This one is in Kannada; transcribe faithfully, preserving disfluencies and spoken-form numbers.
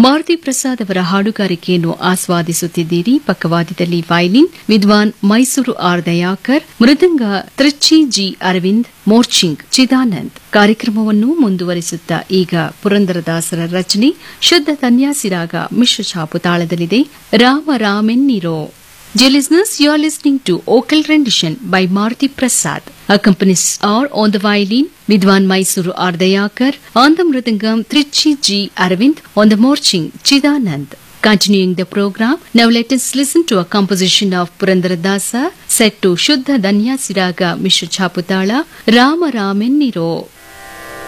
ಮಾರುತಿ ಪ್ರಸಾದ್ ಅವರ ಹಾಡುಗಾರಿಕೆಯನ್ನು ಆಸ್ವಾದಿಸುತ್ತಿದ್ದೀರಿ. ಪಕ್ಕವಾದ್ಯದಲ್ಲಿ ವೈಲಿನ್ ವಿದ್ವಾನ್ ಮೈಸೂರು ಆರ್ ದಯಾಕರ್, ಮೃದಂಗ ತ್ರಿಚ್ಚಿ ಜಿ ಅರವಿಂದ್, ಮೋರ್ಚಿಂಗ್ ಚಿದಾನಂದ್. ಕಾರ್ಯಕ್ರಮವನ್ನು ಮುಂದುವರಿಸುತ್ತಾ ಈಗ ಪುರಂದರದಾಸರ ರಚನೆ ಶುದ್ಧ ಸನ್ಯಾಸಿರಾಗ ಮಿಶ್ರ ಛಾಪು ತಾಳದಲ್ಲಿದೆ. Rama ರಾಮೆನ್ನಿರೋ. Dear listeners, you are listening to Vocal Rendition by Maruti Prasad. Accompanies are on the violin Vidwan Mysuru R. Dayakar, on the mridangam Trichy G. Arvind, on the morching Chidanand. Continuing the program, now let us listen to a composition of Purandaradasa set to Shuddha Danya Siraga Mishra Chaputala, Rama Ramenniro.